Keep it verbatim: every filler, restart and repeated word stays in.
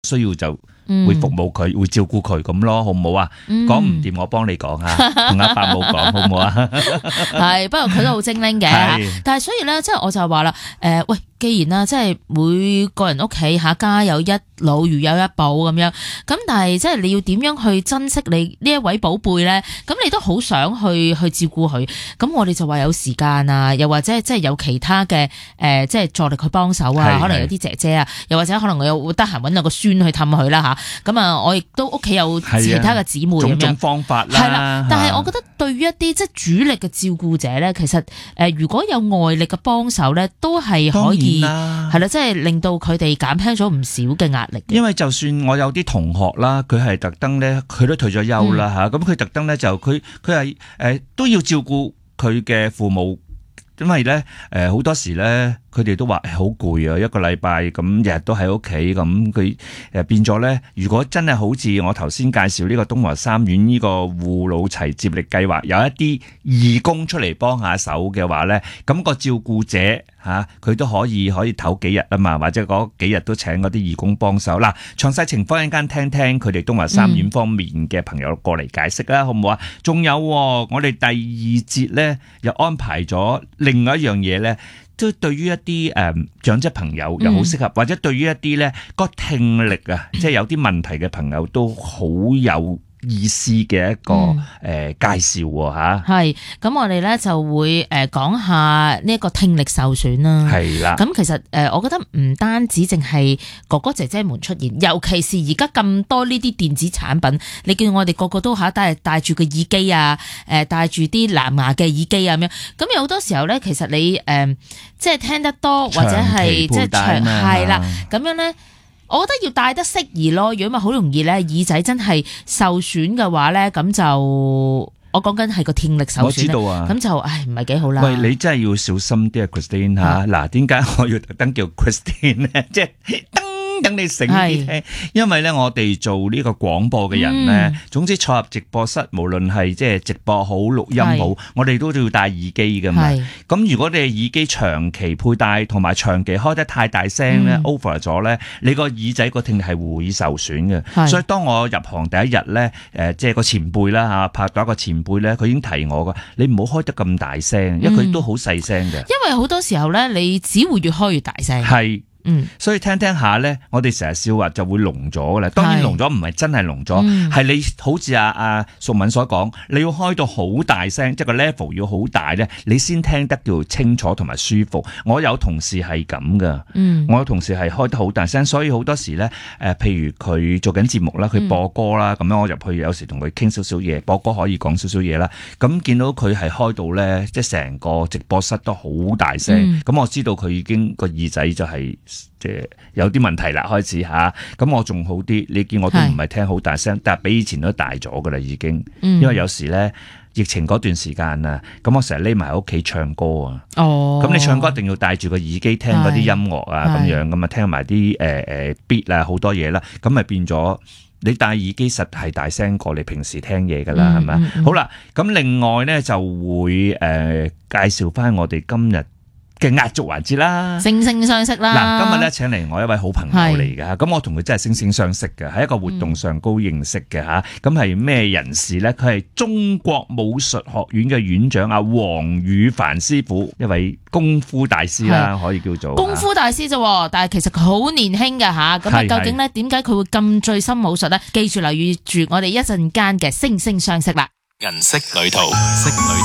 需要就會服務佢，會照顧佢咁咯，好唔好啊？講唔掂我幫你講啊，同阿伯母講好唔好啊？ 係，不過佢都好精靈嘅，但係所以咧，即係我就話啦，誒，喂，既然啦，即係每個人屋企下家有一老如有一寶咁樣，咁但係即係你要點樣去珍惜你呢一位寶貝咧？咁你都好想去去照顧佢，咁我哋就話有時間啊，又或者即係有其他嘅誒，即係助力佢幫手啊，可能有啲姐姐啊，又或者可能我有得閒搵兩個孫去氹佢啦吓，咁啊，我亦都屋企有其他嘅姊妹咁樣，種種方法啦， 係啦。但係我覺得對於一啲即係主力嘅照顧者咧，其實誒如果有外力嘅幫手咧，都係可以係啦，即係令到佢哋減輕咗唔少嘅壓力。 因為就算我有啲同學啦，佢係特登咧，佢都退咗休啦吓，咁佢特登咧就佢佢係誒都要照顧佢嘅父母，因為咧誒好多時咧。佢哋都話好攰啊，一個禮拜咁日日都喺屋企咁，佢誒變咗咧。如果真係好似我頭先介紹呢個東華三院呢個護老齊接力計劃，有一啲義工出嚟幫下手嘅話咧，咁個照顧者嚇佢都可以可以唞幾日啊嘛，或者嗰幾日都請嗰啲義工幫手。嗱，詳細情況一陣間聽聽佢哋東華三院方面嘅朋友過嚟解釋啦，好唔好啊？仲有我哋第二節咧又安排咗另外一樣嘢咧。都對於一啲誒、嗯、長者朋友又好適合，嗯、或者對於一啲咧個聽力啊，即係有啲問題嘅朋友都好有意思嘅一個誒、嗯呃、介紹喎嚇。係， 咁我哋咧就會誒講下呢一個聽力受損啦。 係啦， 咁其實誒、呃，我覺得唔單止淨係哥哥姐姐們出現，尤其是而家咁多呢啲電子產品，你見我哋個個都嚇戴戴住個耳機啊，誒戴住啲藍牙嘅耳機啊咁樣。咁有好多時候咧，其實你誒、呃、即係聽得多或者係即係長係啦，咁樣咧。我覺得要戴得適宜咯，如果咪好容易咧耳仔真係受損嘅話咧，咁就我講緊係個聽力受損。我知道啊，咁就唉唔係幾好啦。 喂，你真係要小心啲啊 ，Christine 吓。嗱，點解我要特登叫 Christine 咧？即係。等你醒啲聽，因為咧我哋做呢個廣播嘅人咧，嗯、總之坐入直播室，無論係即係直播好、錄音好，我哋都要戴耳機噶嘛。咁如果你係耳機長期佩戴，同埋長期開得太大聲咧、嗯、over 咗咧，你個耳仔個聽力係會受損嘅。所以當我入行第一日咧，誒即係個前輩啦嚇，拍到一個前輩咧，佢已經提我噶，你唔好開得咁大聲，因為佢都好細聲嘅。 因為好多時候咧，你只會越開越大聲。 係。 嗯， 所以聽聽下咧，我哋成日笑話就會聾咗噶啦。當然聾咗唔係真係聾咗，係、嗯、你好似阿阿淑敏所講，你要開到好大聲，即係個 level 要好大咧，你先聽得叫清楚同埋舒服。我有同事係咁噶，嗯，我有同事係開得好大聲，所以好多時咧，誒、呃，譬如佢做緊節目啦，佢播歌啦，咁、嗯、樣我入去有時同佢傾少少嘢，播歌可以講少少嘢啦。咁見到佢係開到咧，即係成個直播室都好大聲，咁、嗯、我知道佢已經個耳仔就係、是。即係有啲問題啦，開始吓，咁我仲好啲。你見我都唔係聽好大聲，但係比以前都大咗噶啦，已經。因為有時咧，疫情嗰段時間啊，咁我成日匿埋喺屋企唱歌啊。哦，咁你唱歌一定要戴住個耳機聽嗰啲音樂啊，咁樣咁啊，聽埋啲誒誒 beat 啊，好多嘢啦，咁咪變咗你戴耳機實係大聲過你平時聽嘢噶啦，係咪、嗯嗯？好啦，咁另外咧就會誒、呃、介紹翻我哋今日嘅壓軸環節啦，惺惺相惜啦。嗱，今日咧請嚟我一位好朋友嚟嘅，咁我同佢真係惺惺相惜嘅，喺一個活動上高認識嘅吓。咁係咩人士咧？佢係中國武術學院嘅院長阿黃宇凡師傅，一位功夫大師啦，可以叫做功夫大師啫。但係其實佢好年輕嘅吓。咁啊，究竟咧點解佢會咁醉心武術咧？記住留意住我哋一陣間嘅惺惺相惜啦。銀色旅途。